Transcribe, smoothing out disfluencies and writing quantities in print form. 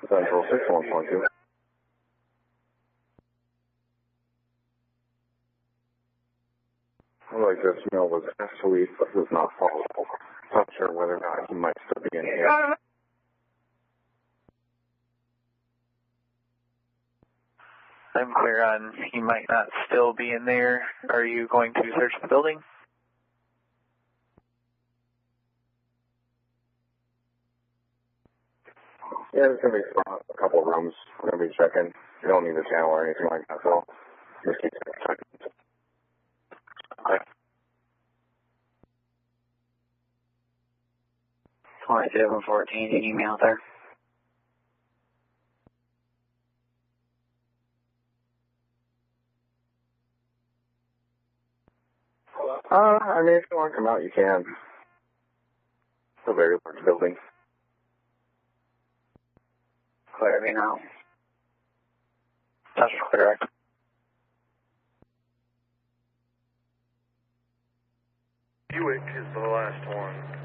Central 61.2. Like this mail was actually but was not followable. Not sure whether or not he might still be in here. I'm clear on he might not still be in there. Are you going to search the building? Yeah, there's going to be a couple of rooms we're going to be checking. You don't need a channel or anything like that, so just keep checking. Okay. 2714, email there. I mean, if you want to come out, you can. It's a very large building. Clear me now. That's correct. Buick is the last one.